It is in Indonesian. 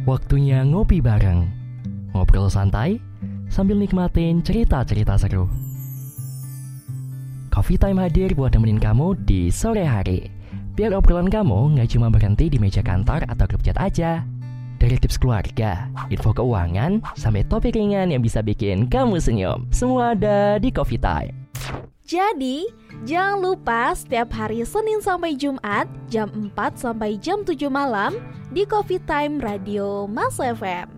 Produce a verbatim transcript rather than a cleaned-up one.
Waktunya ngopi bareng, ngobrol santai sambil nikmatin cerita-cerita seru. Coffee Time hadir buat nemenin kamu di sore hari. Biar obrolan kamu gak cuma berhenti di meja kantor atau grup chat aja. Dari tips keluarga, info keuangan, sampai topik ringan yang bisa bikin kamu senyum. Semua ada di Coffee Time. Jadi, jangan lupa setiap hari Senin sampai Jumat jam empat sampai jam tujuh malam di Coffee Time Radio Mas F M.